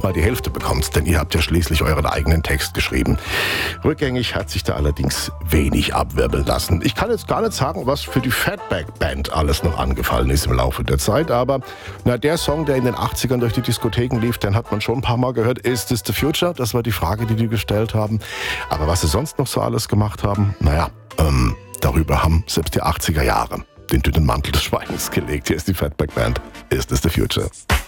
mal die Hälfte bekommt, denn ihr habt ja schließlich euren eigenen Text geschrieben. Rückgängig hat sich da allerdings wenig abwirbeln lassen. Ich kann jetzt gar nicht sagen, was für die Fatback Band alles noch angefallen ist im Laufe der Zeit, aber der Song, der in den 80ern durch die Diskotheken lief, den hat man schon ein paar Mal gehört. Is this the future? Das war die Frage, die gestellt haben. Aber was sie sonst noch so alles gemacht haben, darüber haben selbst die 80er Jahre den dünnen Mantel des Schweigens gelegt. Hier ist die Fatback Band. Is this the future?